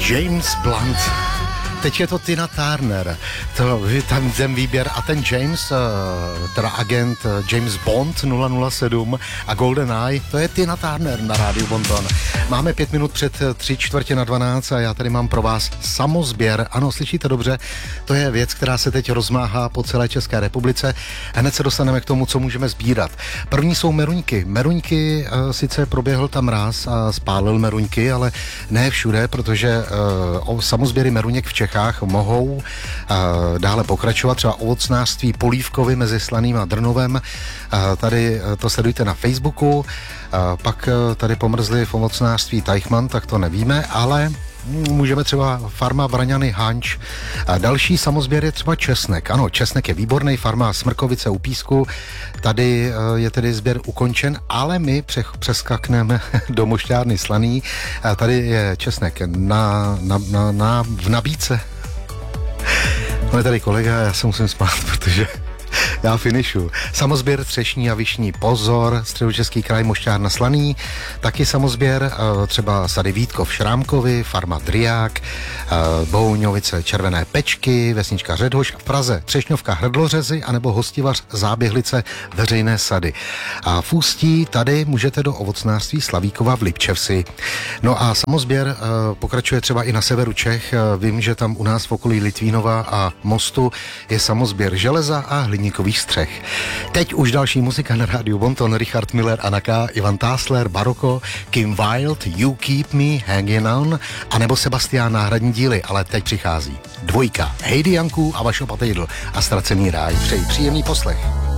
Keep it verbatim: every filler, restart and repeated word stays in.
James Blunt. Teď je to Tina Turner, to, tam ten výběr a ten James, teda agent James Bond nula nula sedm a GoldenEye, to je Tina Turner na rádiu Bonton. Máme pět minut před tři čtvrtě na dvanáct a já tady mám pro vás samosběr. Ano, slyšíte dobře, to je věc, která se teď rozmáhá po celé České republice. Hned se dostaneme k tomu, co můžeme sbírat. První jsou meruňky. Meruňky, sice proběhl tam mráz a spálil meruňky, ale ne všude, protože o samosběry meruněk v Čechách mohou uh, dále pokračovat, třeba ovocnářství Polívkovy mezi Slaným a Drnovem. Uh, tady uh, to sledujte na Facebooku. Uh, pak uh, tady pomrzli v ovocnářství Teichmann, tak to nevíme, ale můžeme třeba farma Vraňany Hanč. A další samosběr je třeba česnek. Ano, česnek je výborný, farma Smrkovice u Písku. Tady je tedy sběr ukončen, ale my přeskakneme do mošťárny Slaný. A tady je česnek na, na, na, na, v nabídce. No je tady kolega, já se musím spát, protože já finišu. Samosběr Třešní a Vyšní Pozor, Středočeský kraj, mošťárna Slaný, taky samosběr, třeba sady Vítkov Šrámkovi, farma Driák, Bouňovice Červené Pečky, vesnička Ředhoš, v Praze Třešňovka Hrdlořezy anebo Hostivař Záběhlice Veřejné sady. A v Ústí tady můžete do ovocnářství Slavíkova v Lipčevsi. No a samosběr pokračuje třeba i na severu Čech. Vím, že tam u nás v okolí Litvínova a Mostu je samosběr železa a hliníkových střech. Teď už další muzika na rádiu Bonton, Richard Miller, Anaka, Ivan Tásler, Baroko, Kim Wilde, You Keep Me Hanging On, anebo Sebastián náhradní díly, ale teď přichází dvojka Heidi Janků a Vašo Patejdl a Ztracený ráj. Přeji příjemný poslech.